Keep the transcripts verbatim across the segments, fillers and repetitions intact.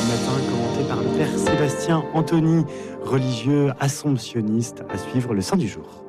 matin, commenté par le père Sébastien Anthony, religieux assomptionniste. À suivre le Saint du jour.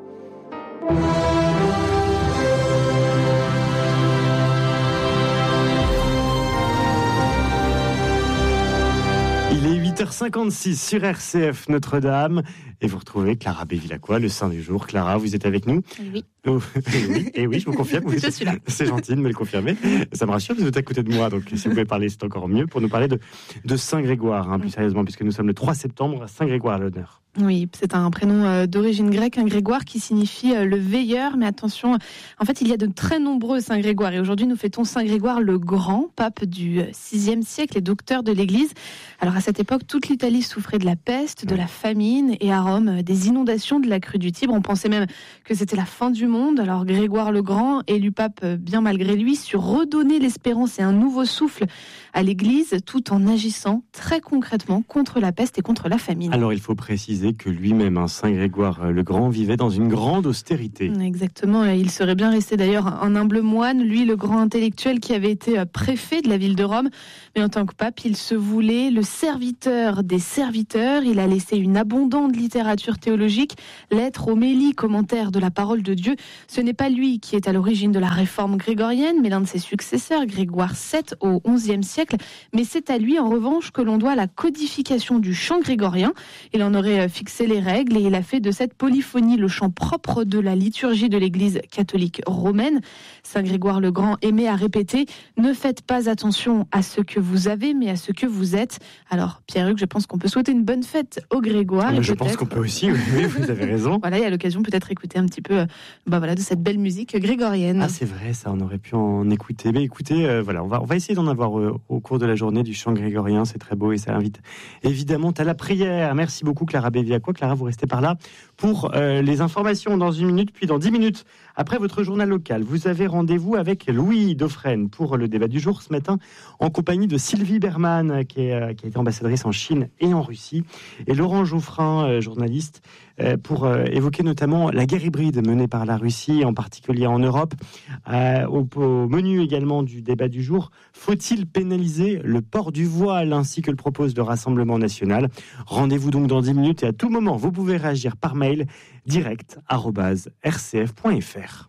Il est huit heures cinquante-six sur R C F Notre-Dame et vous retrouvez Clara Bevilacqua, le Saint du jour. Clara, vous êtes avec nous ? Oui. Oh, et oui, et oui, je vous confirme. Vous je suis là. C'est gentil de me le confirmer. Ça me rassure, vous êtes à côté de moi, donc si vous pouvez parler, c'est encore mieux, pour nous parler de, de Saint Grégoire, hein, plus sérieusement, puisque nous sommes le trois septembre, Saint Grégoire à l'honneur. Oui, c'est un prénom euh, d'origine grecque, un Grégoire qui signifie euh, le veilleur. Mais attention, en fait, il y a de très nombreux Saint Grégoire. Et aujourd'hui, nous fêtons Saint Grégoire le Grand, pape du sixième siècle et docteur de l'Église. Alors à cette époque, toute l'Italie souffrait de la peste, de la famine et à Rome, euh, des inondations de la crue du Tibre. On pensait même que c'était la fin du monde. Alors Grégoire le Grand, élu pape euh, bien malgré lui, sut redonner l'espérance et un nouveau souffle à l'Église, tout en agissant très concrètement contre la peste et contre la famine. Alors il faut préciser que lui-même, hein, Saint Grégoire le Grand, vivait dans une grande austérité. Exactement, il serait bien resté d'ailleurs un humble moine, lui le grand intellectuel qui avait été préfet de la ville de Rome, mais en tant que pape, il se voulait le serviteur des serviteurs. Il a laissé une abondante littérature théologique, lettres, homélies, commentaires de la parole de Dieu. Ce n'est pas lui qui est à l'origine de la réforme grégorienne, mais l'un de ses successeurs, Grégoire septième au onzième siècle, mais c'est à lui en revanche que l'on doit la codification du chant grégorien. Il en aurait fixé les règles et il a fait de cette polyphonie le chant propre de la liturgie de l'Église catholique romaine. Saint Grégoire le Grand aimait à répéter « Ne faites pas attention à ce que vous avez, mais à ce que vous êtes ». Alors Pierre-Hugues, je pense qu'on peut souhaiter une bonne fête au Grégoire. Et je pense qu'on peut aussi, oui, oui, vous avez raison. Voilà, et à l'occasion peut-être écouter un petit peu bah voilà, de cette belle musique grégorienne. Ah c'est vrai, ça, on aurait pu en écouter. Mais écoutez, euh, voilà, on va, on va essayer d'en avoir euh, au cours de la journée du chant grégorien, c'est très beau et ça invite évidemment à la prière. Merci beaucoup Clara Bevilacqua. Clara, vous restez par là pour euh, les informations dans une minute, puis dans dix minutes, après votre journal local, vous avez rendez-vous avec Louis Dauphren pour le débat du jour ce matin, en compagnie de Sylvie Berman, qui, est, euh, qui a été ambassadrice en Chine et en Russie, et Laurent Jouffrin, euh, journaliste, euh, pour euh, évoquer notamment la guerre hybride menée par la Russie, en particulier en Europe. Euh, au, au menu également du débat du jour, faut-il pénaliser le port du voile, ainsi que le propose le Rassemblement national? Rendez-vous donc dans dix minutes et à tout moment, vous pouvez réagir par mail direct arobase r c f point f r.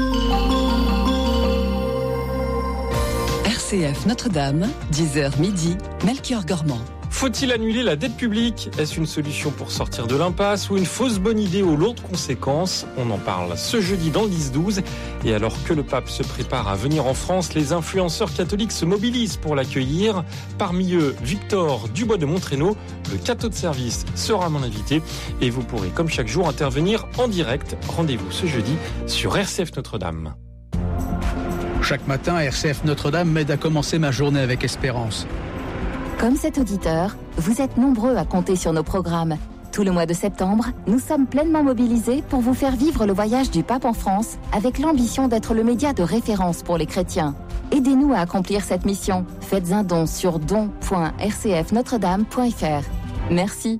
R C F Notre-Dame, dix heures midi, Melchior Gormand. Faut-il annuler la dette publique ? Est-ce une solution pour sortir de l'impasse ou une fausse bonne idée aux lourdes conséquences ? On en parle ce jeudi dans le dix douze. Et alors que le pape se prépare à venir en France, les influenceurs catholiques se mobilisent pour l'accueillir. Parmi eux, Victor Dubois de Montrénaud, le catho de service, sera mon invité. Et vous pourrez, comme chaque jour, intervenir en direct. Rendez-vous ce jeudi sur R C F Notre-Dame. Chaque matin, R C F Notre-Dame m'aide à commencer ma journée avec espérance. Comme cet auditeur, vous êtes nombreux à compter sur nos programmes. Tout le mois de septembre, nous sommes pleinement mobilisés pour vous faire vivre le voyage du pape en France avec l'ambition d'être le média de référence pour les chrétiens. Aidez-nous à accomplir cette mission. Faites un don sur don point r c f notre dame point f r. Merci.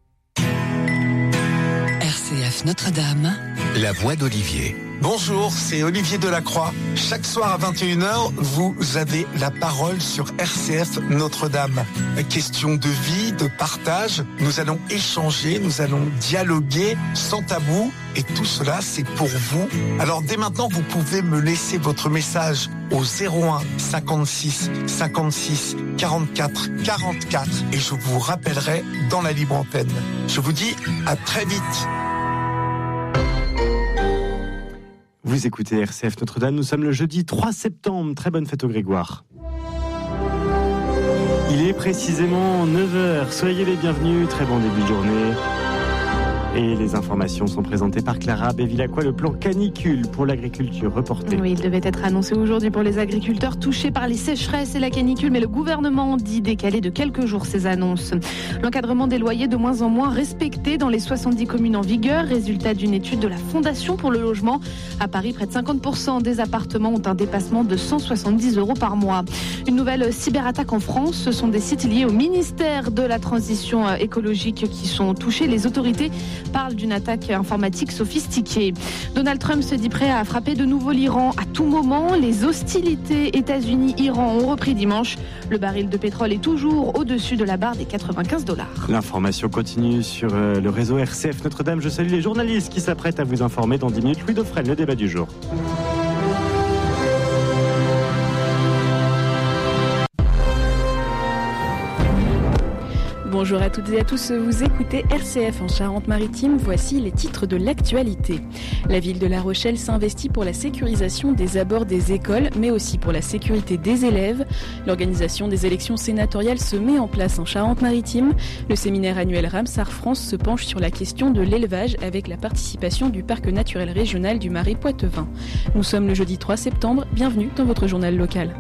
R C F Notre-Dame, la voix d'Olivier. Bonjour, c'est Olivier Delacroix. Chaque soir à vingt et une heures, vous avez la parole sur R C F Notre-Dame. Question de vie, de partage, nous allons échanger, nous allons dialoguer sans tabou et tout cela c'est pour vous. Alors dès maintenant, vous pouvez me laisser votre message au zéro un cinquante-six cinquante-six quarante-quatre quarante-quatre et je vous rappellerai dans la libre antenne. Je vous dis à très vite. Vous écoutez R C F Notre-Dame, nous sommes le jeudi trois septembre, très bonne fête au Grégoire. Il est précisément neuf heures, soyez les bienvenus, très bon début de journée. Et les informations sont présentées par Clara Bevilacqua, le plan canicule pour l'agriculture reporté. Oui, il devait être annoncé aujourd'hui pour les agriculteurs touchés par les sécheresses et la canicule, mais le gouvernement dit décaler de quelques jours ces annonces. L'encadrement des loyers de moins en moins respecté dans les soixante-dix communes en vigueur, résultat d'une étude de la Fondation pour le logement. À Paris, près de cinquante pour cent des appartements ont un dépassement de cent soixante-dix euros par mois. Une nouvelle cyberattaque en France, ce sont des sites liés au ministère de la Transition écologique qui sont touchés. Les autorités parle d'une attaque informatique sophistiquée. Donald Trump se dit prêt à frapper de nouveau l'Iran à tout moment. Les hostilités États-Unis-Iran ont repris dimanche. Le baril de pétrole est toujours au-dessus de la barre des quatre-vingt-quinze dollars. L'information continue sur le réseau R C F Notre-Dame. Je salue les journalistes qui s'apprêtent à vous informer dans dix minutes. Louis Dauphren, le débat du jour. Bonjour à toutes et à tous, vous écoutez R C F en Charente-Maritime, voici les titres de l'actualité. La ville de La Rochelle s'investit pour la sécurisation des abords des écoles, mais aussi pour la sécurité des élèves. L'organisation des élections sénatoriales se met en place en Charente-Maritime. Le séminaire annuel Ramsar France se penche sur la question de l'élevage avec la participation du parc naturel régional du Marais Poitevin. Nous sommes le jeudi trois septembre, bienvenue dans votre journal local.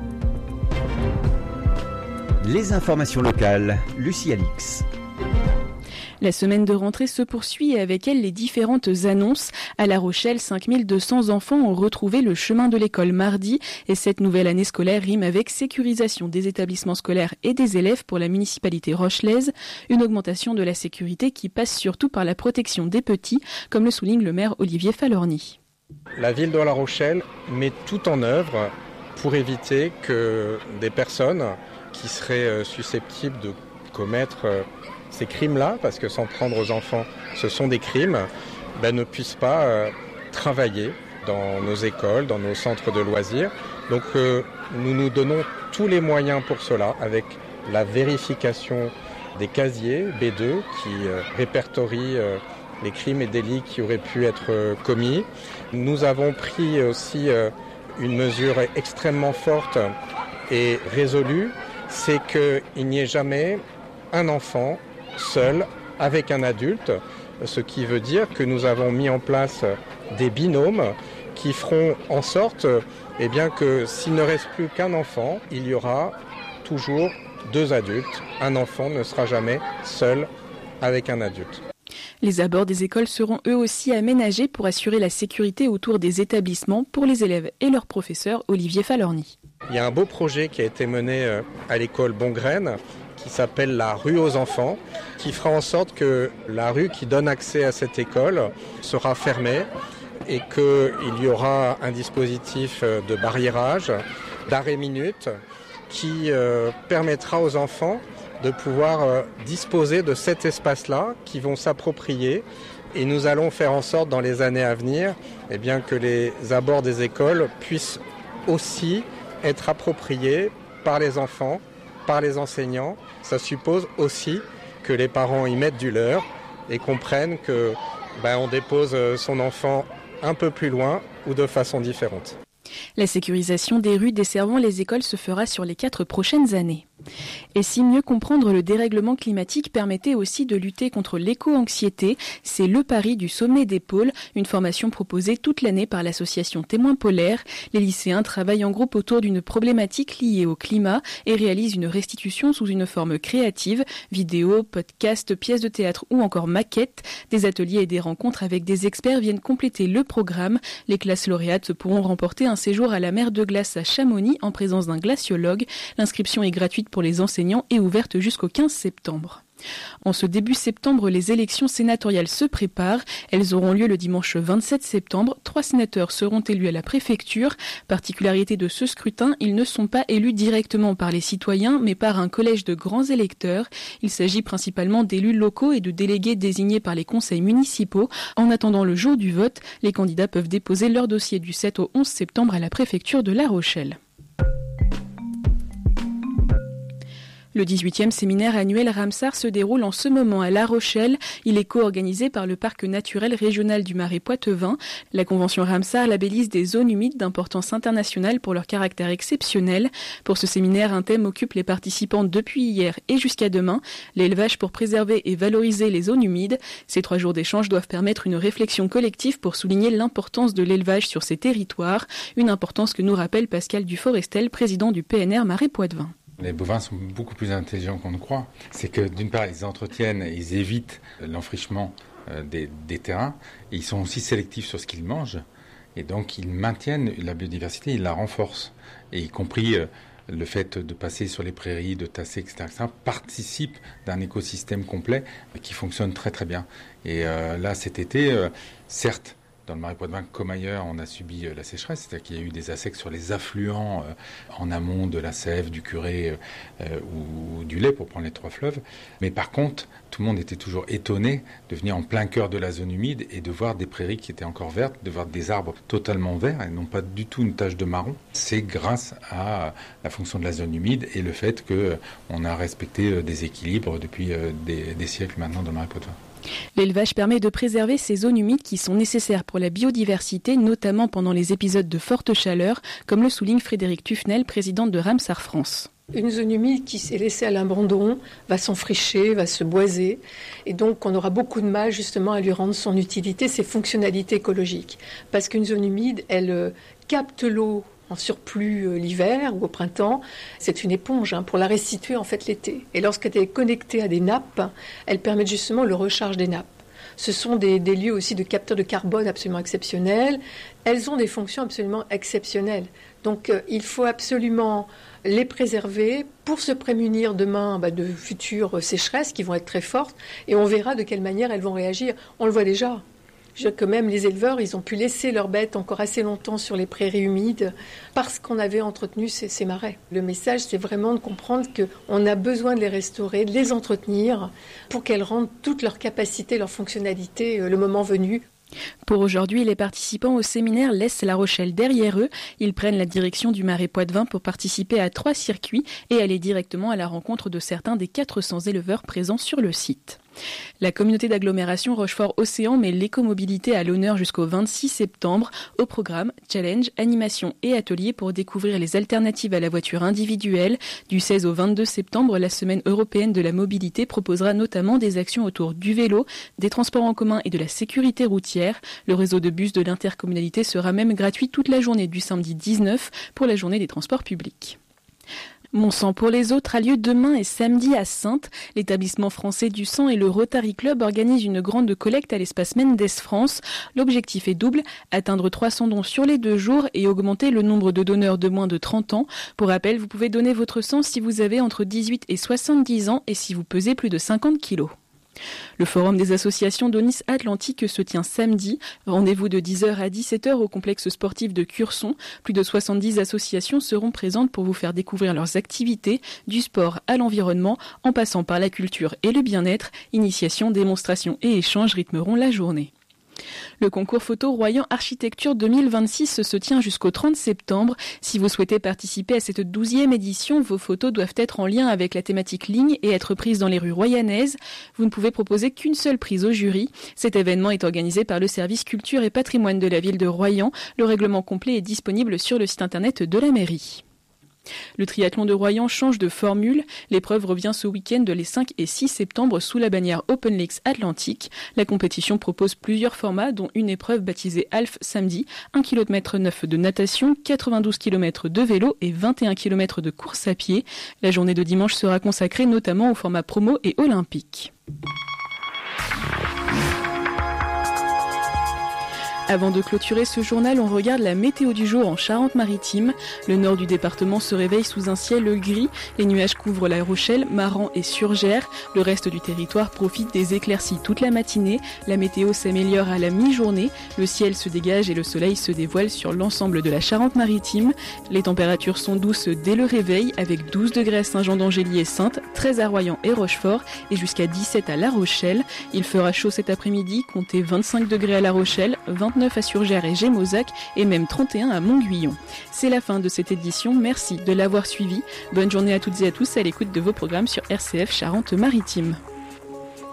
Les informations locales, Lucie Alix. La semaine de rentrée se poursuit et avec elle les différentes annonces. À La Rochelle, cinq mille deux cents enfants ont retrouvé le chemin de l'école mardi et cette nouvelle année scolaire rime avec sécurisation des établissements scolaires et des élèves pour la municipalité rochelaise. Une augmentation de la sécurité qui passe surtout par la protection des petits, comme le souligne le maire Olivier Falorni. La ville de La Rochelle met tout en œuvre pour éviter que des personnes qui seraient susceptibles de commettre ces crimes-là, parce que s'en prendre aux enfants, ce sont des crimes, ben, ne puissent pas euh, travailler dans nos écoles, dans nos centres de loisirs. Donc euh, nous nous donnons tous les moyens pour cela, avec la vérification des casiers B deux qui euh, répertorient euh, les crimes et délits qui auraient pu être euh, commis. Nous avons pris aussi euh, une mesure extrêmement forte et résolue, c'est qu'il n'y ait jamais un enfant seul avec un adulte, ce qui veut dire que nous avons mis en place des binômes qui feront en sorte eh bien, que s'il ne reste plus qu'un enfant, il y aura toujours deux adultes. Un enfant ne sera jamais seul avec un adulte. Les abords des écoles seront eux aussi aménagés pour assurer la sécurité autour des établissements pour les élèves et leurs professeurs, Olivier Falorni. Il y a un beau projet qui a été mené à l'école Bongraine qui s'appelle la rue aux enfants, qui fera en sorte que la rue qui donne accès à cette école sera fermée et qu'il y aura un dispositif de barriérage, d'arrêt minute, qui euh, permettra aux enfants de pouvoir euh, disposer de cet espace-là, qui vont s'approprier. Et nous allons faire en sorte dans les années à venir eh bien, que les abords des écoles puissent aussi être appropriés par les enfants, par les enseignants. Ça suppose aussi que les parents y mettent du leur et comprennent que ben, on dépose son enfant un peu plus loin ou de façon différente. La sécurisation des rues desservant les écoles se fera sur les quatre prochaines années. Et si mieux comprendre le dérèglement climatique permettait aussi de lutter contre l'éco-anxiété, c'est le pari du sommet des pôles, une formation proposée toute l'année par l'association Témoins Polaires. Les lycéens travaillent en groupe autour d'une problématique liée au climat et réalisent une restitution sous une forme créative, vidéo, podcast, pièces de théâtre ou encore maquettes. Des ateliers et des rencontres avec des experts viennent compléter le programme. Les classes lauréates pourront remporter un séjour à la mer de glace à Chamonix en présence d'un glaciologue. L'inscription est gratuite pour les enseignants et ouverte jusqu'au quinze septembre. En ce début septembre, les élections sénatoriales se préparent. Elles auront lieu le dimanche vingt-sept septembre. Trois sénateurs seront élus à la préfecture. Particularité de ce scrutin, ils ne sont pas élus directement par les citoyens, mais par un collège de grands électeurs. Il s'agit principalement d'élus locaux et de délégués désignés par les conseils municipaux. En attendant le jour du vote, les candidats peuvent déposer leur dossier du sept au onze septembre à la préfecture de La Rochelle. Le dix-huitième séminaire annuel Ramsar se déroule en ce moment à La Rochelle. Il est co-organisé par le parc naturel régional du Marais Poitevin. La convention Ramsar labellise des zones humides d'importance internationale pour leur caractère exceptionnel. Pour ce séminaire, un thème occupe les participants depuis hier et jusqu'à demain, l'élevage pour préserver et valoriser les zones humides. Ces trois jours d'échange doivent permettre une réflexion collective pour souligner l'importance de l'élevage sur ces territoires, une importance que nous rappelle Pascal Duforestel, président du P N R Marais Poitevin. Les bovins sont beaucoup plus intelligents qu'on ne croit. C'est que d'une part, ils entretiennent, ils évitent l'enfrichement des, des terrains. Et ils sont aussi sélectifs sur ce qu'ils mangent. Et donc, ils maintiennent la biodiversité, ils la renforcent. Et y compris le fait de passer sur les prairies, de tasser, et cetera, et cetera participe d'un écosystème complet qui fonctionne très très bien. Et euh, là, cet été, euh, certes, dans le Marais Poitevin, comme ailleurs, on a subi la sécheresse, c'est-à-dire qu'il y a eu des assecs sur les affluents euh, en amont de la Sève, du Curé euh, ou du Lay, pour prendre les trois fleuves. Mais par contre, tout le monde était toujours étonné de venir en plein cœur de la zone humide et de voir des prairies qui étaient encore vertes, de voir des arbres totalement verts et non pas du tout une tache de marron. C'est grâce à la fonction de la zone humide et le fait qu'on a respecté des équilibres depuis des, des siècles maintenant dans le Marais Poitevin. L'élevage permet de préserver ces zones humides qui sont nécessaires pour la biodiversité, notamment pendant les épisodes de forte chaleur, comme le souligne Frédérique Tufnel, présidente de Ramsar France. Une zone humide qui s'est laissée à l'abandon va s'enfricher, va se boiser, et donc on aura beaucoup de mal justement à lui rendre son utilité, ses fonctionnalités écologiques. Parce qu'une zone humide, elle capte l'eau en surplus l'hiver ou au printemps, c'est une éponge hein, pour la restituer en fait l'été. Et lorsqu'elle est connectée à des nappes, elle permet justement le recharge des nappes. Ce sont des, des lieux aussi de capteurs de carbone absolument exceptionnels. Elles ont des fonctions absolument exceptionnelles. Donc euh, il faut absolument les préserver pour se prémunir demain bah, de futures sécheresses qui vont être très fortes. Et on verra de quelle manière elles vont réagir. On le voit déjà. Je veux dire que même les éleveurs, ils ont pu laisser leurs bêtes encore assez longtemps sur les prairies humides parce qu'on avait entretenu ces, ces marais. Le message, c'est vraiment de comprendre qu'on a besoin de les restaurer, de les entretenir pour qu'elles rendent toute leur capacité, leur fonctionnalité le moment venu. Pour aujourd'hui, les participants au séminaire laissent La Rochelle derrière eux. Ils prennent la direction du Marais Poitevin pour participer à trois circuits et aller directement à la rencontre de certains des quatre cents éleveurs présents sur le site. La communauté d'agglomération Rochefort-Océan met l'écomobilité à l'honneur jusqu'au vingt-six septembre. Au programme, challenge, animation et ateliers pour découvrir les alternatives à la voiture individuelle. Du seize au vingt-deux septembre, la semaine européenne de la mobilité proposera notamment des actions autour du vélo, des transports en commun et de la sécurité routière. Le réseau de bus de l'intercommunalité sera même gratuit toute la journée du samedi dix-neuf pour la journée des transports publics. Mon sang pour les autres a lieu demain et samedi à Saintes. L'établissement français du sang et le Rotary Club organisent une grande collecte à l'espace Mendes France. L'objectif est double, atteindre trois cents dons sur les deux jours et augmenter le nombre de donneurs de moins de trente ans. Pour rappel, vous pouvez donner votre sang si vous avez entre dix-huit et soixante-dix ans et si vous pesez plus de cinquante kilos. Le forum des associations d'Onis Atlantique se tient samedi. Rendez-vous de dix heures à dix-sept heures au complexe sportif de Curson. Plus de soixante-dix associations seront présentes pour vous faire découvrir leurs activités, du sport à l'environnement, en passant par la culture et le bien-être. Initiation, démonstration et échanges rythmeront la journée. Le concours photo Royan Architecture deux mille vingt-six se tient jusqu'au trente septembre. Si vous souhaitez participer à cette douzième édition, vos photos doivent être en lien avec la thématique ligne et être prises dans les rues royanaises. Vous ne pouvez proposer qu'une seule prise au jury. Cet événement est organisé par le service culture et patrimoine de la ville de Royan. Le règlement complet est disponible sur le site internet de la mairie. Le triathlon de Royan change de formule. L'épreuve revient ce week-end les cinq et six septembre sous la bannière Open Lakes Atlantique. La compétition propose plusieurs formats, dont une épreuve baptisée Half samedi, un kilomètre neuf de natation, quatre-vingt-douze kilomètres de vélo et vingt et un kilomètres de course à pied. La journée de dimanche sera consacrée notamment au format promo et olympique. Avant de clôturer ce journal, on regarde la météo du jour en Charente-Maritime. Le nord du département se réveille sous un ciel gris. Les nuages couvrent La Rochelle, Maran et Surgères. Le reste du territoire profite des éclaircies toute la matinée. La météo s'améliore à la mi-journée. Le ciel se dégage et le soleil se dévoile sur l'ensemble de la Charente-Maritime. Les températures sont douces dès le réveil, avec douze degrés à Saint-Jean-d'Angély et Saintes, treize à Royan et Rochefort et jusqu'à dix-sept à La Rochelle. Il fera chaud cet après-midi, comptez vingt-cinq degrés à La Rochelle, vingt-neuf à Surgères et Gémozac et même trente et un à Montguyon. C'est la fin de cette édition, merci de l'avoir suivi. Bonne journée à toutes et à tous à l'écoute de vos programmes sur R C F Charente-Maritime.